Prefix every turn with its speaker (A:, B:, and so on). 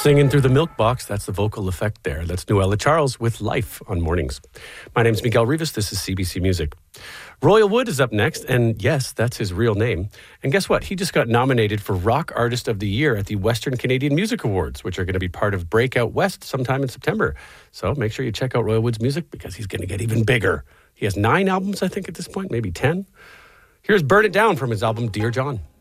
A: Singing through the milk box, that's the vocal effect there. That's Noella Charles with Life on Mornings. My name's Miguel Rivas. This is CBC Music. Royal Wood is up next, and yes, that's his real name. And guess what? He just got nominated for Rock Artist of the Year at the Western Canadian Music Awards, which are going to be part of Breakout West sometime in September. So make sure you check out Royal Wood's music because he's going to get even bigger. He has 9 albums, I think, at this point, maybe 10. Here's Burn It Down from his album Dear John.